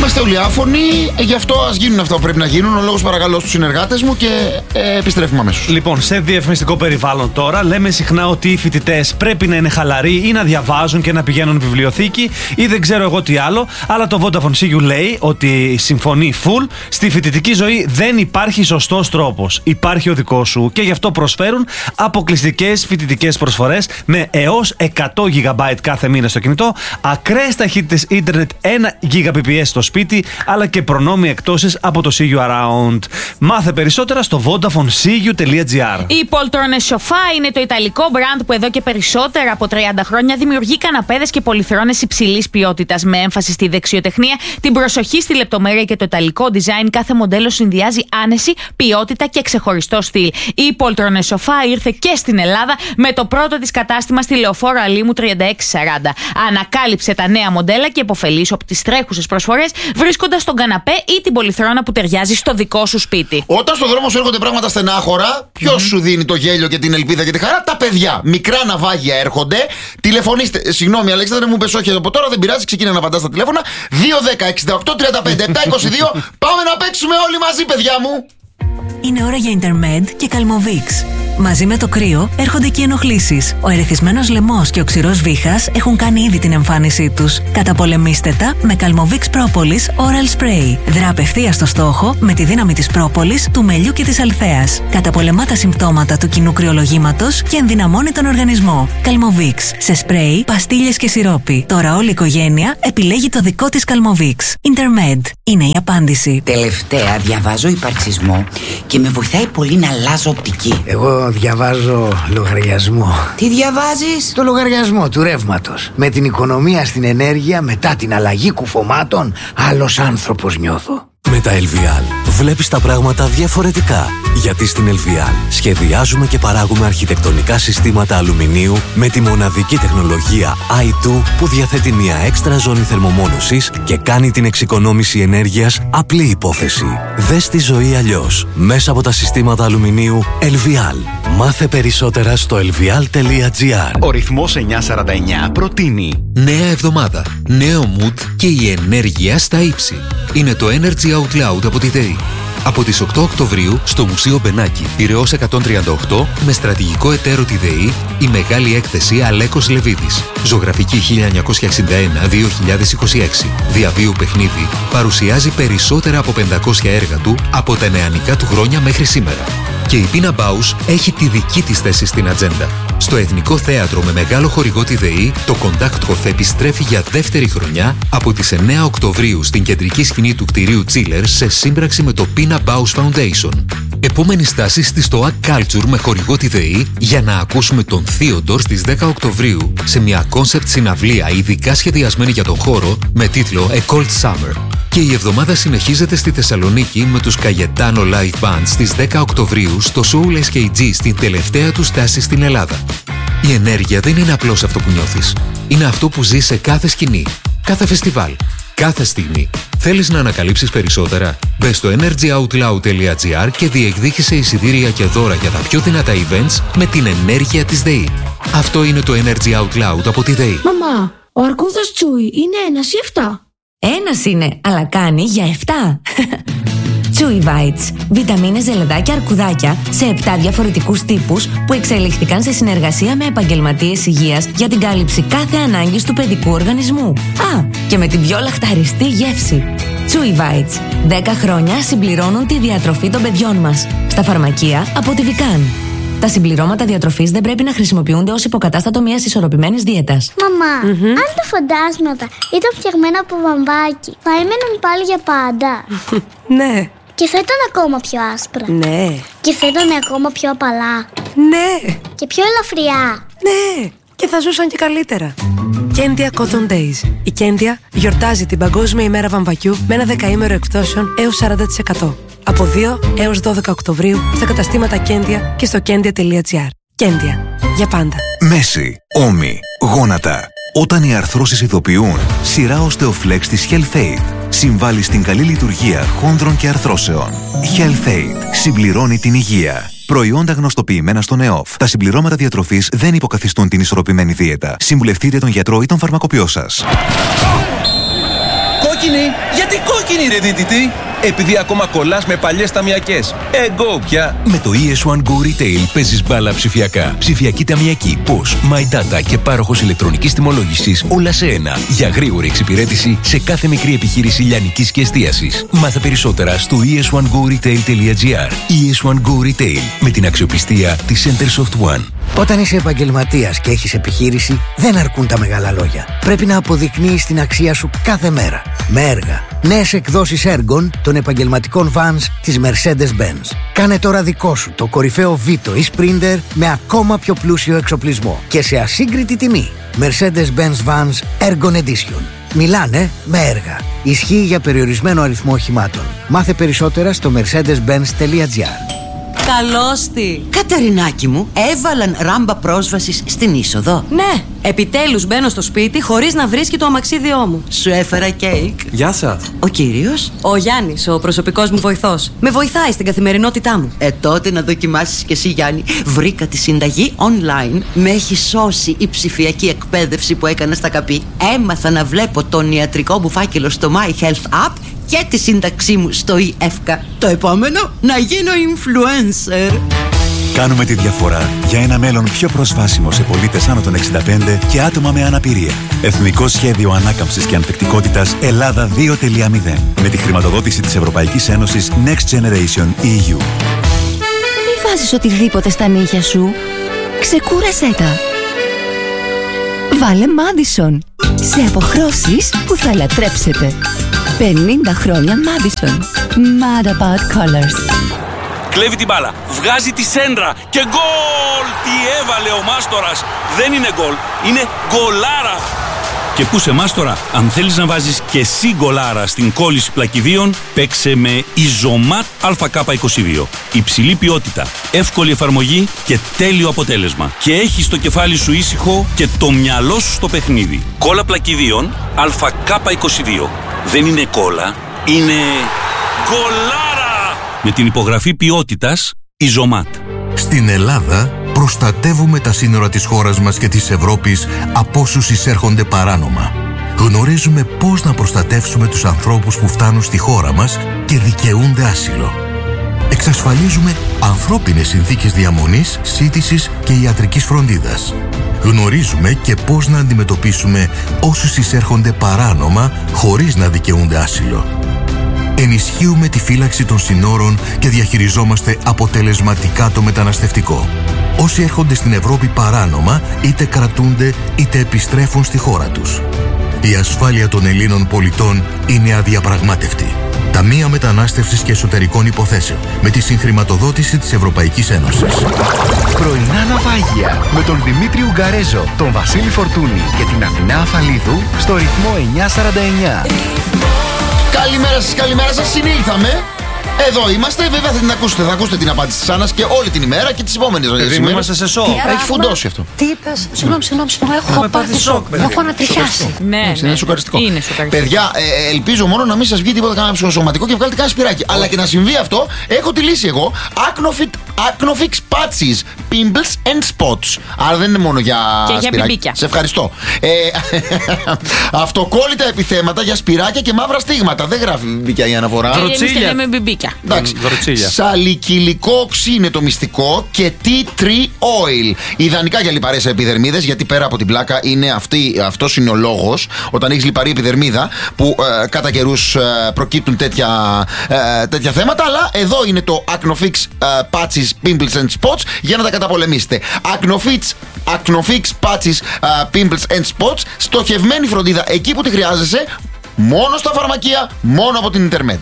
Είμαστε όλοι άφωνοι, γι' αυτό ας γίνουν αυτά που πρέπει να γίνουν. Ο λόγος παρακαλώ στους συνεργάτες μου και επιστρέφουμε αμέσως. Λοιπόν, σε διαφημιστικό περιβάλλον τώρα, λέμε συχνά ότι οι φοιτητές πρέπει να είναι χαλαροί ή να διαβάζουν και να πηγαίνουν βιβλιοθήκη ή δεν ξέρω εγώ τι άλλο. Αλλά το Vodafone CU λέει ότι συμφωνεί full. Στη φοιτητική ζωή δεν υπάρχει σωστός τρόπος. Υπάρχει ο δικός σου και γι' αυτό προσφέρουν αποκλειστικές φοιτητικές προσφορές με έως 100 GB κάθε μήνα στο κινητό, ακραίες ταχύτητες ίντερνετ 1 Gbps στο σπίτι, αλλά και προνόμια εκτόσεις από το CU Around. Μάθε περισσότερα στο VodafoneCU.gr. Η Poltrone Sofa είναι το ιταλικό brand που εδώ και περισσότερα από 30 χρόνια δημιουργεί καναπέδες και πολυθρόνες υψηλής ποιότητας με έμφαση στη δεξιοτεχνία, την προσοχή στη λεπτομέρεια και το ιταλικό design. Κάθε μοντέλο συνδυάζει άνεση, ποιότητα και ξεχωριστό στυλ. Η Poltrone Sofa ήρθε και στην Ελλάδα με το πρώτο της κατάστημα στη Λεωφόρο Αλήμου 3640. Ανακάλυψε τα νέα μοντέλα και υποφελήσου από τις τρέχουσες προσφορές, βρίσκοντας τον καναπέ ή την πολυθρόνα που ταιριάζει στο δικό σου σπίτι. Όταν στον δρόμο σου έρχονται πράγματα στενάχωρα, ποιος σου δίνει το γέλιο και την ελπίδα και τη χαρά? Τα παιδιά. Μικρά ναυάγια έρχονται. Τηλεφωνήστε. Συγγνώμη, Αλέξανδρε, μου πες όχι από τώρα, δεν πειράζει. Ξεκίνα να απαντάς στα τηλέφωνα. 210-68-35-722. Πάμε να παίξουμε όλοι μαζί, παιδιά μου. Είναι ώρα για Intermed και Calmovix. Μαζί με το κρύο έρχονται και οι ενοχλήσεις. Ο ερεθισμένος λαιμός και ο ξηρός βήχας έχουν κάνει ήδη την εμφάνισή τους. Καταπολεμήστε τα με Calmovix Propolis Oral Spray. Δρά απευθείας στο στόχο με τη δύναμη της πρόπολης, του μελιού και της αλθέας. Καταπολεμά τα συμπτώματα του κοινού κρυολογήματος και ενδυναμώνει τον οργανισμό. Calmovix σε σπρέι, παστίλες και σιρόπι. Τώρα όλη η οικογένεια επιλέγει το δικό της Calmovix. Intermed είναι η απάντηση. Τελευταία διαβάζω υπαρξισμό και με βοηθάει πολύ να αλλάζω οπτική. Εγώ διαβάζω λογαριασμό. Τι διαβάζεις? Το λογαριασμό του ρεύματος. Με την οικονομία στην ενέργεια μετά την αλλαγή κουφωμάτων, άλλος άνθρωπος νιώθω. Με τα LVL βλέπεις τα πράγματα διαφορετικά. Γιατί στην LVL σχεδιάζουμε και παράγουμε αρχιτεκτονικά συστήματα αλουμινίου με τη μοναδική τεχνολογία i2 που διαθέτει μια έξτρα ζώνη θερμομόνωσης και κάνει την εξοικονόμηση ενέργειας απλή υπόθεση. Δες τη ζωή αλλιώς μέσα από τα συστήματα αλουμινίου LVL. Μάθε περισσότερα στο lvl.gr. Ο ρυθμός 949 προτείνει νέα εβδομάδα, νέο mood και η ενέργεια στα ύψη. Είναι το Energy Out Loud από τη ΔΕΗ. Από τις 8 Οκτωβρίου στο Μουσείο Μπενάκη, Πειραιώς 138, με στρατηγικό εταίρο τη ΔΕΗ, η μεγάλη έκθεση Αλέκος Λεβίδης. Ζωγραφική 1961-2026. Διαβίου παιχνίδι παρουσιάζει περισσότερα από 500 έργα του από τα νεανικά του χρόνια μέχρι σήμερα. Και η Πίνα Μπάους έχει τη δική της θέση στην ατζέντα. Στο Εθνικό Θέατρο με μεγάλο χορηγό τη ΔΕΗ, το Κοντάκτχοφ επιστρέφει για δεύτερη χρονιά από τις 9 Οκτωβρίου στην κεντρική σκηνή του κτηρίου Τσίλερ σε σύμπραξη με το Πίνα Μπάους Foundation. Επόμενη στάση στη Stoa Culture με χορηγό τη ΔΕΗ για να ακούσουμε τον Θείοντορ στις 10 Οκτωβρίου σε μια κόνσεπτ συναυλία ειδικά σχεδιασμένη για τον χώρο με τίτλο A Cold Summer. Και η εβδομάδα συνεχίζεται στη Θεσσαλονίκη με τους Cayetano Live Band στις 10 Οκτωβρίου στο Soul SKG στην τελευταία του στάση στην Ελλάδα. Η ενέργεια δεν είναι απλώς αυτό που νιώθεις. Είναι αυτό που ζεις σε κάθε σκηνή, κάθε φεστιβάλ, κάθε στιγμή. Θέλεις να ανακαλύψεις περισσότερα? Μπες στο energyoutloud.gr και διεκδίκησε εισιτήρια και δώρα για τα πιο δυνατά events με την ενέργεια της ΔΕΗ. Αυτό είναι το Energy Out Loud από τη ΔΕΗ. Μαμά, ο αρκούδας Τσούι είναι 1 ή 7? Ένας είναι, αλλά κάνει για 7. Chewy Bites. Βιταμίνες, ζελεδάκια, αρκουδάκια σε 7 διαφορετικούς τύπους που εξελιχθήκαν σε συνεργασία με επαγγελματίες υγείας για την κάλυψη κάθε ανάγκης του παιδικού οργανισμού. Α, και με την πιο λαχταριστή γεύση. Chewy Bites. 10 χρόνια συμπληρώνουν τη διατροφή των παιδιών μας. Στα φαρμακεία από τη Vican. Τα συμπληρώματα διατροφής δεν πρέπει να χρησιμοποιούνται ως υποκατάστατο μιας ισορροπημένης δίαιτας. Μαμά, αν τα φαντάσματα ήταν φτιαγμένα από βαμβάκι, θα έμεναν πάλι για πάντα? Ναι. Και θα ήταν ακόμα πιο άσπρα? Ναι. Και θα ήταν ακόμα πιο απαλά? Ναι. Και πιο ελαφριά? Ναι. Και θα ζούσαν και καλύτερα. Κέντια Cotton Days. Η Κέντια γιορτάζει την Παγκόσμια ημέρα βαμβακιού με ένα δεκαήμερο εκπτώσεων έως 40%. Από 2 έως 12 Οκτωβρίου στα καταστήματα Κέντια και στο kendia.gr. Κέντια. Για πάντα. Μέση, ώμοι, γόνατα. Όταν οι αρθρώσεις ειδοποιούν, σειρά Osteoflex της HealthAid συμβάλλει στην καλή λειτουργία χόνδρων και αρθρώσεων. HealthAid συμπληρώνει την υγεία. Προϊόντα γνωστοποιημένα στον ΕΟΦ. Τα συμπληρώματα διατροφής δεν υποκαθιστούν την ισορροπημένη δίαιτα. Συμβουλευτείτε τον γιατρό ή τον φαρμακοποιό σας. Κόκκινη! Κόκκινη! Γιατί κόκκινη, ρε Δίτητη? Επειδή ακόμα κολλάς με παλιές ταμιακές. Go πια! Με το ES1 Go Retail παίζεις μπάλα ψηφιακά. Ψηφιακή ταμιακή, POS, My Data και πάροχος ηλεκτρονικής τιμολόγησης, όλα σε ένα. Για γρήγορη εξυπηρέτηση σε κάθε μικρή επιχείρηση λιανικής και εστίασης. Μάθε περισσότερα στο es1goretail.gr. ES1 Go Retail, με την αξιοπιστία της Centersoft One. Όταν είσαι επαγγελματίας και έχεις επιχείρηση, δεν αρκούν τα μεγάλα λόγια. Πρέπει να αποδεικνύεις την αξία σου κάθε μέρα. Με έργα. Νέες εκδόσεις έργων των επαγγελματικών vans της Mercedes-Benz. Κάνε τώρα δικό σου το κορυφαίο Vito ή Sprinter με ακόμα πιο πλούσιο εξοπλισμό και σε ασύγκριτη τιμή. Mercedes-Benz Vans Ergon Edition. Μιλάνε με έργα. Ισχύει για περιορισμένο αριθμό οχημάτων. Μάθε περισσότερα στο mercedes-benz.gr. Καλώς τη! Κατερινάκη μου, έβαλαν ράμπα πρόσβασης στην είσοδο. Ναι, επιτέλους μπαίνω στο σπίτι χωρίς να βρίσκει το αμαξίδιό μου. Σου έφερα κέικ. Γεια σας. Ο κύριος? Ο Γιάννης, ο προσωπικός μου βοηθός. Με βοηθάει στην καθημερινότητά μου. Τότε να δοκιμάσεις κι εσύ, Γιάννη. Βρήκα τη συνταγή online. Με έχει σώσει η ψηφιακή εκπαίδευση που έκανα στα ΚΑΠΗ. Έμαθα να βλέπω τον ιατρικό μου φάκελο στο My Health App και τη σύνταξή μου στο ΕΦΚΑ. Το επόμενο, να γίνω influencer. Κάνουμε τη διαφορά για ένα μέλλον πιο προσβάσιμο σε πολίτες άνω των 65 και άτομα με αναπηρία. Εθνικό Σχέδιο Ανάκαμψης και Ανθεκτικότητας Ελλάδα 2.0. Με τη χρηματοδότηση της Ευρωπαϊκής Ένωσης Next Generation EU. Μη βάζεις οτιδήποτε στα νύχια σου. Ξεκούρασέ τα. Βάλε Madison. Σε αποχρώσεις που θα λατρέψετε. 50 χρόνια Madison. Mad about colors. Κλέβει την μπάλα, βγάζει τη σέντρα και γκολ! Τι έβαλε ο Μάστορας! Δεν είναι γκολ, είναι γκολάρα! Και πού σε Μάστορα, αν θέλεις να βάζεις και εσύ γκολάρα στην κόλληση πλακιδίων, παίξε με Ιζωμάτ ΑΚ22. Υψηλή ποιότητα, εύκολη εφαρμογή και τέλειο αποτέλεσμα. Και έχεις το κεφάλι σου ήσυχο και το μυαλό σου στο παιχνίδι. Κόλλα πλακιδίων ΑΚ22. Δεν είναι κόλλα, είναι γκολάρα! Με την υπογραφή ποιότητας Ιζωμάτ. Στην Ελλάδα προστατεύουμε τα σύνορα της χώρας μας και της Ευρώπης από όσους εισέρχονται παράνομα. Γνωρίζουμε πώς να προστατεύσουμε τους ανθρώπους που φτάνουν στη χώρα μας και δικαιούνται άσυλο. Εξασφαλίζουμε ανθρώπινες συνθήκες διαμονής, σύντησης και ιατρικής φροντίδας. Γνωρίζουμε και πώς να αντιμετωπίσουμε όσους εισέρχονται παράνομα χωρίς να δικαιούνται άσυλο. Ενισχύουμε τη φύλαξη των συνόρων και διαχειριζόμαστε αποτελεσματικά το μεταναστευτικό. Όσοι έρχονται στην Ευρώπη παράνομα, είτε κρατούνται είτε επιστρέφουν στη χώρα τους. Η ασφάλεια των Ελλήνων πολιτών είναι αδιαπραγμάτευτη. Ταμεία Μετανάστευσης και Εσωτερικών Υποθέσεων, με τη συγχρηματοδότηση της Ευρωπαϊκής Ένωσης. Πρωινά ναυάγια με τον Δημήτρη Ουγγαρέζο, τον Βασίλη Φορτούνη και την Αθηνά Αφαλίδου στο ρυθμό 949. Καλημέρα σας, συνήλθαμε. Εδώ είμαστε, βέβαια θα την ακούσετε. Θα ακούσετε την απάντηση της Άννας και όλη την ημέρα και τις επόμενες ημέρες. Είμαστε σε σοκ. Έχει φουντώσει αυτό. Τι είπες? Συγγνώμη, έχω πάθει σοκ. Έχω ανατριχιάσει. Ναι, είναι σοκαριστικό. Είναι σοκαριστικό. Παιδιά, ελπίζω μόνο να μην σας βγει τίποτα κανένα ψυχοσωματικό και βγάλετε κανένα σπυράκι. Αλλά και να συμβεί αυτό, έχω τη λύση εγώ. Acnofix Patches, Pimples and Spots. Άρα δεν είναι μόνο για σπυράκια. Σε ευχαριστώ. Αυτοκόλλητα επιθέματα για σπυράκια και μαύρα στίγματα. Δεν γράφει μπικιά η αναφορά. Εμείς λέμε μπιμπίκια. Σαλικυλικό οξύ είναι το μυστικό και tea tree oil. Ιδανικά για λιπαρές επιδερμίδες, γιατί πέρα από την πλάκα αυτός είναι ο λόγος όταν έχεις λιπαρή επιδερμίδα που κατά καιρούς προκύπτουν τέτοια θέματα. Αλλά εδώ είναι το Acnofix Patches, Pimples and Spots για να τα καταπολεμήσετε. Acnofix Patches, Pimples and Spots, στοχευμένη φροντίδα εκεί που τη χρειάζεσαι, μόνο στα φαρμακεία, μόνο από την Intermed.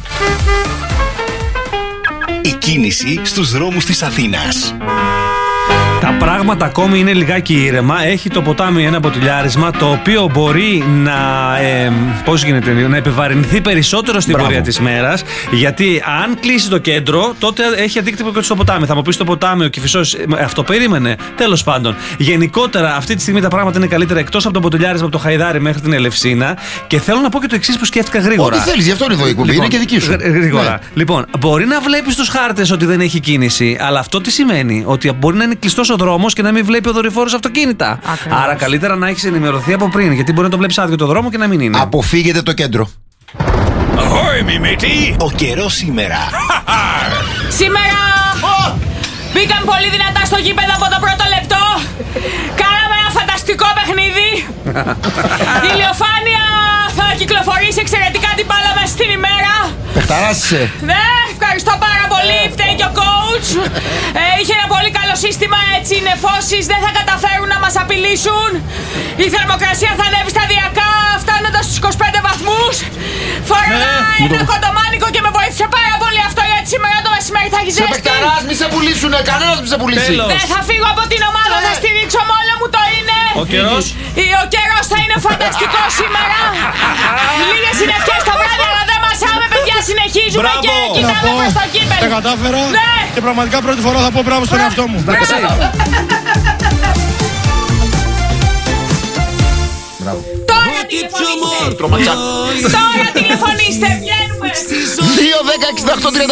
Η κίνηση στους δρόμους της Αθήνας. Τα πράγματα ακόμη είναι λιγάκι ήρεμα. Έχει το ποτάμι ένα ποτηλιάρισμα το οποίο μπορεί να. Πώς γίνεται, να επιβαρυνθεί περισσότερο στην πορεία της μέρας. Γιατί αν κλείσει το κέντρο, τότε έχει αντίκτυπο και στο ποτάμι. Θα μου πει στο ποτάμι ο Κηφισός, αυτό περίμενε. Τέλος πάντων. Γενικότερα, αυτή τη στιγμή τα πράγματα είναι καλύτερα εκτός από το ποτηλιάρισμα από το Χαϊδάρι μέχρι την Ελευσίνα. Και θέλω να πω και το εξής που σκέφτηκα γρήγορα. Ό,τι θέλεις, γι' αυτό είναι εδώ η κουμπί, είναι και δική σου. Γρήγορα. Ναι. Λοιπόν, μπορεί να βλέπεις στους χάρτες ότι δεν έχει κίνηση, αλλά αυτό τι σημαίνει? Ότι μπορεί να είναι κλειστός ο δρόμος και να μην βλέπει ο δορυφόρος αυτοκίνητα. Ακριβώς. Άρα καλύτερα να έχεις ενημερωθεί από πριν, γιατί μπορεί να το βλέπεις άδειο το δρόμο και να μην είναι. Αποφύγετε το κέντρο. Ahoy, Μιμίτη! Ο καιρός σήμερα. Σήμερα μπήκαν πολύ δυνατά στο γήπεδο από το πρώτο λεπτό. Κάναμε ένα φανταστικό παιχνίδι. Η ηλιοφάνεια θα κυκλοφορήσει εξαιρετικά την μπάλα μέσα στην ημέρα. Πεχταράσαι. Ναι, ευχαριστώ πάρα πολύ. Φταίει και ο coach. Είχε ένα πολύ καλό σύστημα, έτσι οι νεφώσεις δεν θα καταφέρουν να μας απειλήσουν. Η θερμοκρασία θα ανέβει σταδιακά, φτάνοντας στους 25 βαθμούς. Φοράγα ένα κοντομάνικο και με βοήθησε πάρα πολύ αυτό, γιατί σήμερα το μεσημέρι θα έχει ζέστη. Σε Πεχταράς μη σε πουλήσουνε, κανένας μη σε πουλήσει. Δεν θα φύγω από την ομάδα, θα στηρίξω μόνο μου το είναι. Ο καιρός. Ο καιρός θα είναι φανταστικό σήμερα. Λίγες είναι ευχές το βράδυ, αλλά δεν μασάμε, παιδιά. Συνεχίζουμε και κοιτάμε προς το κύπελλο. Τα κατάφερα. Ναι. Και πραγματικά πρώτη φορά θα πω μπράβο στον εαυτό μου. Τώρα τηλεφωνήστε. Τώρα τηλεφωνήστε, βγαίνουμε. 2, 10, 68, 30.